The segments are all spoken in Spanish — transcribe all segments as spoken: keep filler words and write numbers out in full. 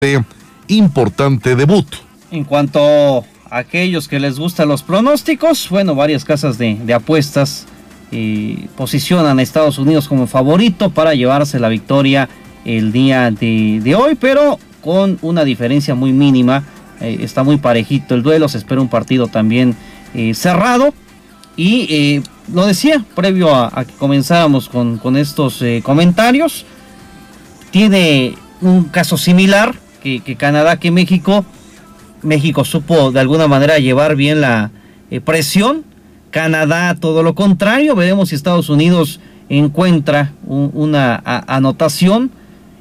importante debut. En cuanto a aquellos que les gustan los pronósticos, bueno, varias casas de, de apuestas eh, posicionan a Estados Unidos como favorito para llevarse la victoria el día de, de hoy, pero con una diferencia muy mínima. Eh, está muy parejito el duelo, se espera un partido también eh, cerrado. Y eh, lo decía previo a, a que comenzáramos con, con estos eh, comentarios, tiene un caso similar que, que Canadá, que México. México supo de alguna manera llevar bien la eh, presión. Canadá todo lo contrario. Veremos si Estados Unidos encuentra un, una a, anotación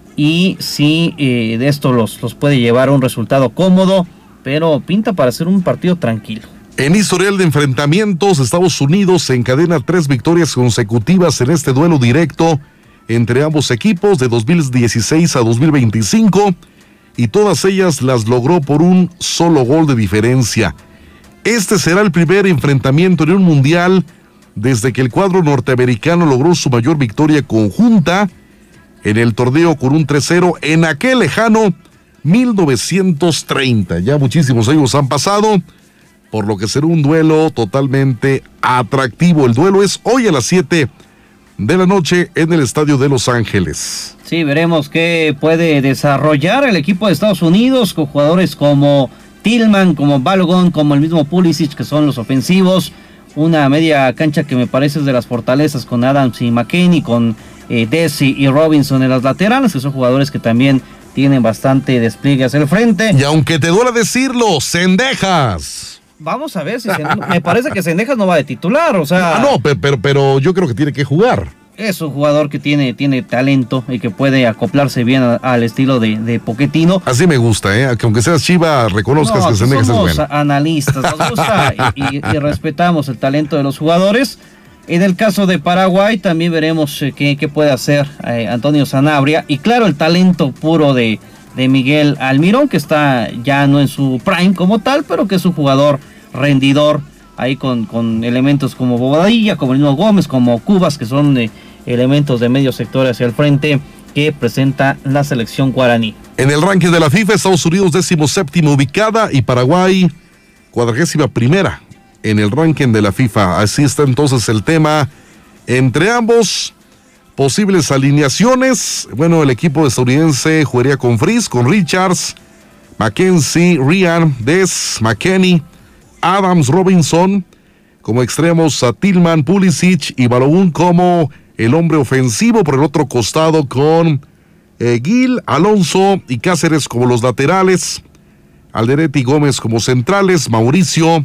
y si eh, de esto los, los puede llevar a un resultado cómodo, pero pinta para ser un partido tranquilo. En historial de enfrentamientos, Estados Unidos encadena tres victorias consecutivas en este duelo directo entre ambos equipos de dos mil dieciséis a dos mil veinticinco, y todas ellas las logró por un solo gol de diferencia. Este será el primer enfrentamiento en un mundial desde que el cuadro norteamericano logró su mayor victoria conjunta en el torneo con un tres cero en aquel lejano mil novecientos treinta. Ya muchísimos años han pasado, por lo que será un duelo totalmente atractivo. El duelo es hoy a las siete de la noche en el estadio de Los Ángeles. Sí, veremos qué puede desarrollar el equipo de Estados Unidos con jugadores como Tillman, como Balogun, como el mismo Pulisic, que son los ofensivos. Una media cancha que me parece es de las fortalezas, con Adams y McKennie, con eh, Desi y Robinson en las laterales, que son jugadores que también tienen bastante despliegue hacia el frente. Y aunque te duela decirlo, Cendejas. Vamos a ver si Cendejas, me parece que Cendejas no va de titular, o sea... Ah, no, pero, pero, pero yo creo que tiene que jugar. Es un jugador que tiene, tiene talento y que puede acoplarse bien a, al estilo de, de Pochettino. Así me gusta, ¿eh? Que aunque seas Chiva, reconozcas no, que Cendejas es bueno. Somos analistas, nos gusta y, y, y respetamos el talento de los jugadores. En el caso de Paraguay también veremos eh, qué, qué puede hacer eh, Antonio Sanabria. Y claro, el talento puro de, de Miguel Almirón, que está ya no en su prime como tal, pero que es un jugador rendidor, ahí con, con elementos como Bobadilla, como el mismo Gómez, como Cubas, que son de elementos de medio sector hacia el frente que presenta la selección guaraní. En el ranking de la FIFA, Estados Unidos décimo séptimo ubicada y Paraguay cuadragésima primera en el ranking de la FIFA. Así está entonces el tema entre ambos. Posibles alineaciones. Bueno, el equipo estadounidense jugaría con Fries, con Richards, Mackenzie, Ryan, Des, McKennie, Adams, Robinson, como extremos a Tillman, Pulisic y Balogun como el hombre ofensivo. Por el otro costado con eh, Gil, Alonso y Cáceres como los laterales, Alderete y Gómez como centrales, Mauricio,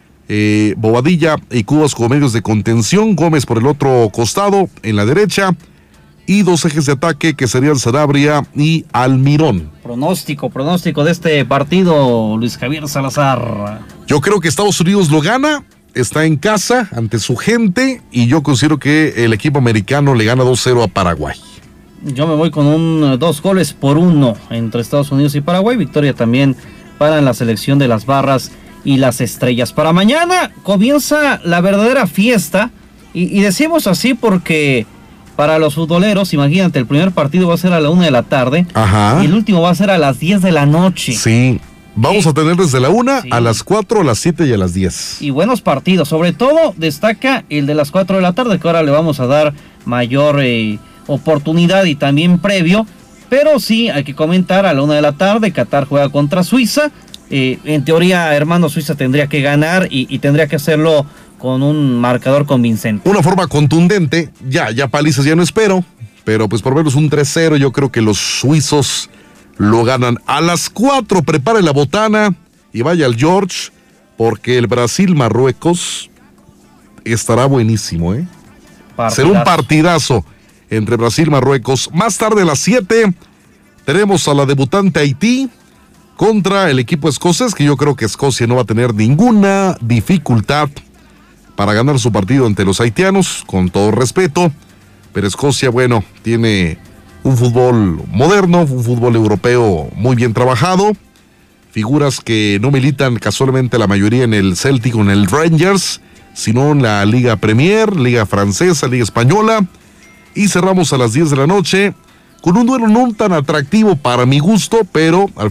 eh, Bobadilla y Cubas como medios de contención, Gómez por el otro costado en la derecha, y dos ejes de ataque que serían Sanabria y Almirón. Pronóstico, pronóstico de este partido, Luis Javier Salazar. Yo creo que Estados Unidos lo gana, está en casa ante su gente, y yo considero que el equipo americano le gana dos cero a Paraguay. Yo me voy con un dos goles por uno entre Estados Unidos y Paraguay. Victoria también para la selección de las barras y las estrellas. Para mañana comienza la verdadera fiesta, y, y decimos así porque para los futboleros, imagínate, el primer partido va a ser a la una de la tarde. Ajá. Y el último va a ser a las diez de la noche. Sí, vamos eh, a tener desde la una, sí. a las cuatro, a las siete y a las diez. Y buenos partidos, sobre todo destaca el de las cuatro de la tarde, que ahora le vamos a dar mayor eh, oportunidad y también previo. Pero sí, hay que comentar, a la una de la tarde, Qatar juega contra Suiza. Eh, en teoría, hermano, Suiza tendría que ganar y, y tendría que hacerlo con un marcador convincente. Una forma contundente, ya, ya palizas ya no espero, pero pues por menos un tres cero, yo creo que los suizos lo ganan. A las cuatro, prepare la botana y vaya al George, porque el Brasil-Marruecos estará buenísimo, ¿eh? Partidazo. Será un partidazo entre Brasil y Marruecos. Más tarde a las siete, tenemos a la debutante Haití contra el equipo escocés, que yo creo que Escocia no va a tener ninguna dificultad para ganar su partido ante los haitianos, con todo respeto, pero Escocia, bueno, tiene un fútbol moderno, un fútbol europeo muy bien trabajado, figuras que no militan casualmente la mayoría en el Celtic o en el Rangers, sino en la Liga Premier, Liga Francesa, Liga Española. Y cerramos a las diez de la noche con un duelo no tan atractivo para mi gusto, pero al